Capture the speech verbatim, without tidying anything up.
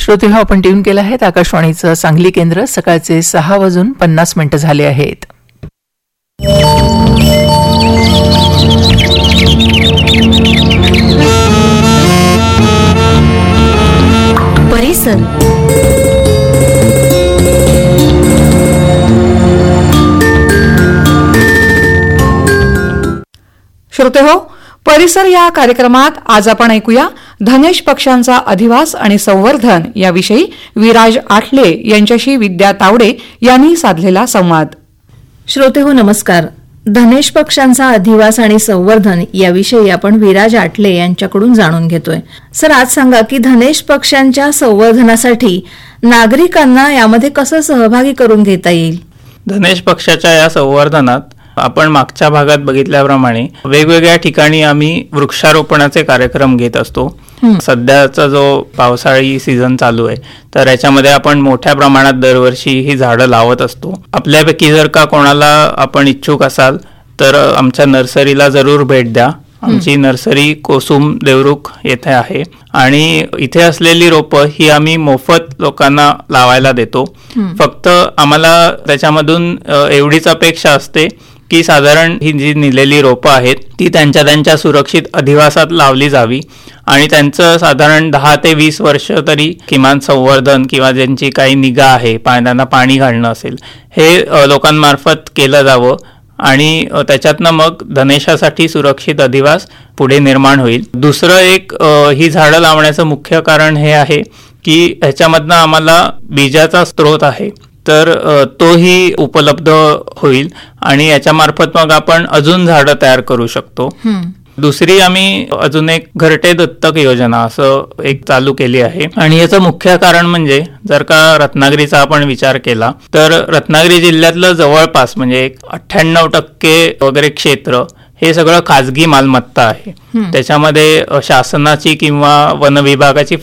श्रोते हो, आपण ट्यून केलं आहे आकाशवाणीचं सांगली केंद्र. सकाळचे सहा वाजून पन्नास मिनिटं झाले आहेत. परिसर श्रोते हो, परिसर या कार्यक्रमात आज आपण ऐकूया धनेश पक्ष्यांचा अधिवास आणि संवर्धन याविषयी विराज आठले यांच्याशी विद्या तावडे यांनी साधलेला संवाद. श्रोते हो, नमस्कार. धनेश पक्ष्यांचा अधिवास आणि संवर्धन याविषयी आपण विराज आठले यांच्याकडून जाणून घेतोय. सर, आज सांगा की धनेश पक्ष्यांच्या संवर्धनासाठी नागरिकांना यामध्ये कसं सहभागी करून घेता येईल? धनेश पक्ष्याच्या या संवर्धनात आपण मागच्या भागात बघितल्याप्रमाणे वेगवेगळ्या ठिकाणी आम्ही वृक्षारोपणाचे कार्यक्रम घेत असतो. सध्याचा जो पावसाळी सीझन चालू आहे तर याच्यामध्ये आपण मोठ्या प्रमाणात दरवर्षी ही झाडं लावत असतो. आपल्यापैकी जर का कोणाला आपण इच्छुक असाल तर आमच्या नर्सरीला जरूर भेट द्या. आमची नर्सरी कोसुम देवरुख येथे आहे आणि इथे असलेली रोपं ही आम्ही मोफत लोकांना लावायला देतो. फक्त आम्हाला त्याच्यामधून एवढीच अपेक्षा असते की साधारण ही जी निलेली रोपं आहेत ती त्यांच्या त्यांच्या सुरक्षित अधिवासात लावली जावी आणि त्यांचं साधारण दहा ते वीस वर्ष तरी किमान संवर्धन किंवा ज्यांची काही निगा आहे, त्यांना पाणी घालणं असेल, हे लोकांमार्फत केलं जावं आणि त्याच्यातनं मग धनेशासाठी सुरक्षित अधिवास पुढे निर्माण होईल. दुसरं एक ही झाडं लावण्याचं मुख्य कारण हे आहे की ह्याच्यामधनं आम्हाला बीजाचा स्रोत आहे तर तोही उपलब्ध होईल आणि याच्यामार्फत मग आपण अजून झाडं तयार करू शकतो. दुसरी आम्ही अजून एक घरटे दत्तक योजना असं एक चालू केली आहे आणि याचं मुख्य कारण म्हणजे जर का रत्नागिरीचा आपण विचार केला तर रत्नागिरी जिल्ह्यातलं जवळपास म्हणजे एक अठ्ठ्याण्णव टक्के वगैरे क्षेत्र हे सगळं खाजगी मालमत्ता आहे. त्याच्यामध्ये शासनाची किंवा वन विभागाची